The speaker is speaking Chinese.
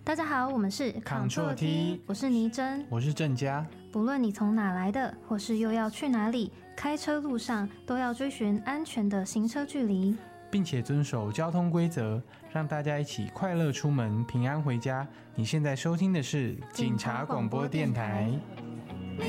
大家好，我们是 Control T， 我是倪珍， 我是郑佳。 不论你从哪来的，或是又要去哪里，开车路上都要追寻安全的行车距离， 并且遵守交通规则，让大家一起快乐出门，平安回家。你现在收听的是警察广播电台。